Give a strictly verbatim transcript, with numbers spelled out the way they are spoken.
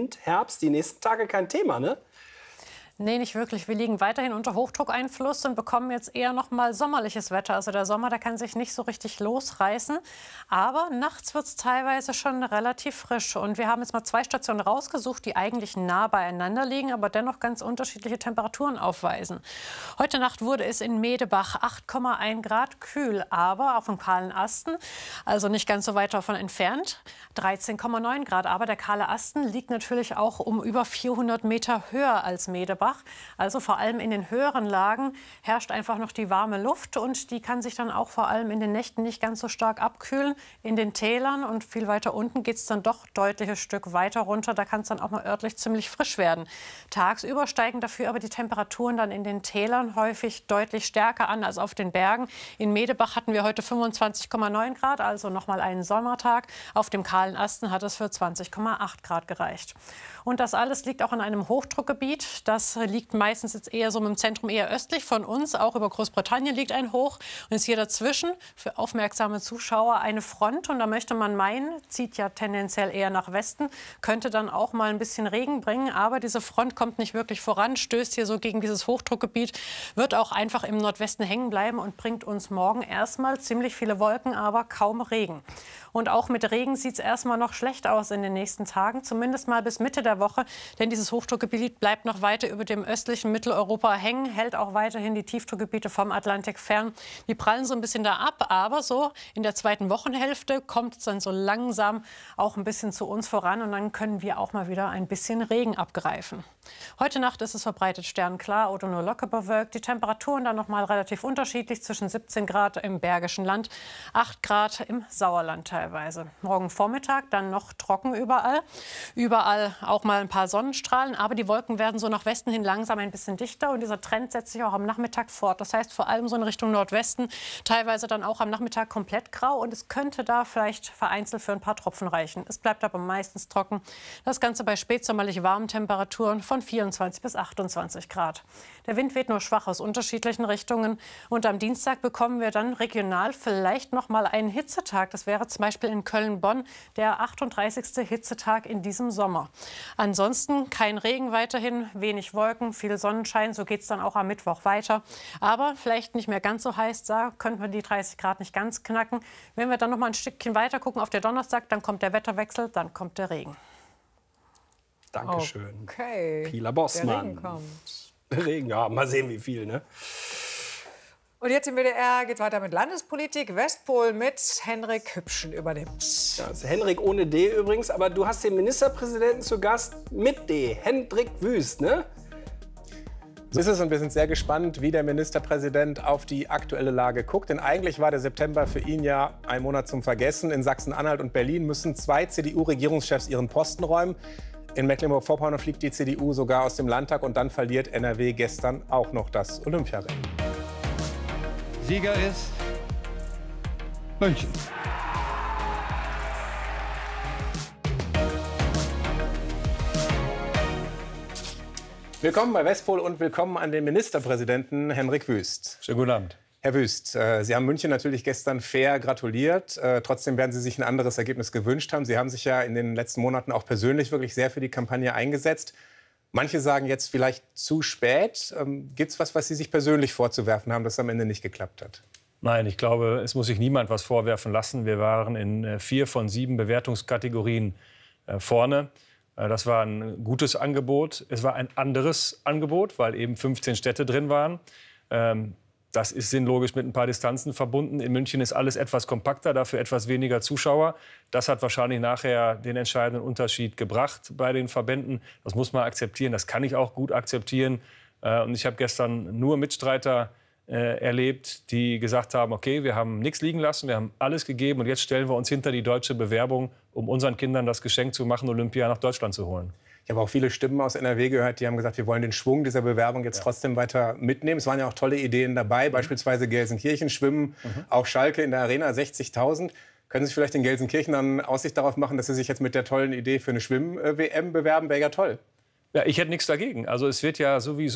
Wind, Herbst, die nächsten Tage kein Thema, ne? Nee, nicht wirklich. Wir liegen weiterhin unter Hochdruckeinfluss und bekommen jetzt eher noch mal sommerliches Wetter. Also der Sommer, der kann sich nicht so richtig losreißen. Aber nachts wird es teilweise schon relativ frisch. Und wir haben jetzt mal zwei Stationen rausgesucht, die eigentlich nah beieinander liegen, aber dennoch ganz unterschiedliche Temperaturen aufweisen. Heute Nacht wurde es in Medebach acht Komma eins Grad kühl, aber auf dem kahlen Asten, also nicht ganz so weit davon entfernt, dreizehn Komma neun Grad. Aber der kahle Asten liegt natürlich auch um über vierhundert Meter höher als Medebach. Also vor allem in den höheren Lagen herrscht einfach noch die warme Luft und die kann sich dann auch vor allem in den Nächten nicht ganz so stark abkühlen. In den Tälern und viel weiter unten geht es dann doch deutliches Stück weiter runter. Da kann es dann auch mal örtlich ziemlich frisch werden. Tagsüber steigen dafür aber die Temperaturen dann in den Tälern häufig deutlich stärker an als auf den Bergen. In Medebach hatten wir heute fünfundzwanzig Komma neun Grad, also noch mal einen Sommertag. Auf dem kahlen Asten hat es für zwanzig Komma acht Grad gereicht. Und das alles liegt auch in einem Hochdruckgebiet. Das liegt meistens jetzt eher so im Zentrum, eher östlich von uns. Auch über Großbritannien liegt ein Hoch. Und ist hier dazwischen für aufmerksame Zuschauer eine Front. Und da möchte man meinen, zieht ja tendenziell eher nach Westen, könnte dann auch mal ein bisschen Regen bringen. Aber diese Front kommt nicht wirklich voran, stößt hier so gegen dieses Hochdruckgebiet, wird auch einfach im Nordwesten hängen bleiben und bringt uns morgen erstmal ziemlich viele Wolken, aber kaum Regen. Und auch mit Regen sieht es erstmal noch schlecht aus in den nächsten Tagen, zumindest mal bis Mitte der Woche. Denn dieses Hochdruckgebiet bleibt noch weiter über dem östlichen Mitteleuropa hängen, hält auch weiterhin die Tiefdruckgebiete vom Atlantik fern. Die prallen so ein bisschen da ab, aber so in der zweiten Wochenhälfte kommt es dann so langsam auch ein bisschen zu uns voran. Und dann können wir auch mal wieder ein bisschen Regen abgreifen. Heute Nacht ist es verbreitet sternklar oder nur locker bewölkt. Die Temperaturen dann noch mal relativ unterschiedlich, zwischen siebzehn Grad im Bergischen Land, acht Grad im Sauerland teilweise. Morgen Vormittag dann noch trocken überall. Überall auch mal ein paar Sonnenstrahlen, aber die Wolken werden so nach Westen hin langsam ein bisschen dichter und dieser Trend setzt sich auch am Nachmittag fort. Das heißt vor allem so in Richtung Nordwesten, teilweise dann auch am Nachmittag komplett grau und es könnte da vielleicht vereinzelt für ein paar Tropfen reichen. Es bleibt aber meistens trocken. Das Ganze bei spätsommerlich warmen Temperaturen von vierundzwanzig bis achtundzwanzig Grad. Der Wind weht nur schwach aus unterschiedlichen Richtungen und am Dienstag bekommen wir dann regional vielleicht noch mal einen Hitzetag. Das wäre zum Beispiel in Köln-Bonn der achtunddreißigste Hitzetag in diesem Sommer. Ansonsten kein Regen weiterhin, wenig Wolken, viel Sonnenschein. So geht es dann auch am Mittwoch weiter. Aber vielleicht nicht mehr ganz so heiß. Da könnten wir die dreißig Grad nicht ganz knacken. Wenn wir dann noch mal ein Stückchen weiter gucken auf der Donnerstag, dann kommt der Wetterwechsel, dann kommt der Regen. Dankeschön. Okay. Pila Bossmann. Der Regen kommt. Der Regen, ja, mal sehen, wie viel, ne? Und jetzt im W D R geht es weiter mit Landespolitik. Westpol mit Henrik Hübschen übernimmt. Ja, das ist Henrik ohne D übrigens, aber du hast den Ministerpräsidenten zu Gast mit D, Hendrik Wüst, ne? So ist es und wir sind sehr gespannt, wie der Ministerpräsident auf die aktuelle Lage guckt. Denn eigentlich war der September für ihn ja ein Monat zum Vergessen. In Sachsen-Anhalt und Berlin müssen zwei C D U-Regierungschefs ihren Posten räumen. In Mecklenburg-Vorpommern fliegt die C D U sogar aus dem Landtag und dann verliert N R W gestern auch noch das Olympiarennen. Sieger ist München. Willkommen bei Westpol und willkommen an den Ministerpräsidenten Henrik Wüst. Schönen guten Abend. Herr Wüst, äh, Sie haben München natürlich gestern fair gratuliert. Äh, trotzdem werden Sie sich ein anderes Ergebnis gewünscht haben. Sie haben sich ja in den letzten Monaten auch persönlich wirklich sehr für die Kampagne eingesetzt. Manche sagen jetzt vielleicht zu spät. Ähm, Gibt es was, was Sie sich persönlich vorzuwerfen haben, das am Ende nicht geklappt hat? Nein, ich glaube, es muss sich niemand was vorwerfen lassen. Wir waren in äh, vier von sieben Bewertungskategorien äh, vorne. Äh, das war ein gutes Angebot. Es war ein anderes Angebot, weil eben fünfzehn Städte drin waren. Ähm, Das ist sinnlogisch mit ein paar Distanzen verbunden. In München ist alles etwas kompakter, dafür etwas weniger Zuschauer. Das hat wahrscheinlich nachher den entscheidenden Unterschied gebracht bei den Verbänden. Das muss man akzeptieren, das kann ich auch gut akzeptieren. Und ich habe gestern nur Mitstreiter erlebt, die gesagt haben, okay, wir haben nichts liegen lassen, wir haben alles gegeben und jetzt stellen wir uns hinter die deutsche Bewerbung, um unseren Kindern das Geschenk zu machen, Olympia nach Deutschland zu holen. Ich habe auch viele Stimmen aus N R W gehört, die haben gesagt, wir wollen den Schwung dieser Bewerbung jetzt ja. trotzdem weiter mitnehmen. Es waren ja auch tolle Ideen dabei, mhm. beispielsweise Gelsenkirchen schwimmen, mhm. auch Schalke in der Arena, sechzigtausend. Können Sie sich vielleicht in Gelsenkirchen dann Aussicht darauf machen, dass Sie sich jetzt mit der tollen Idee für eine Schwimm-W M bewerben? Wäre ja toll. Ja, ich hätte nichts dagegen. Also es wird ja sowieso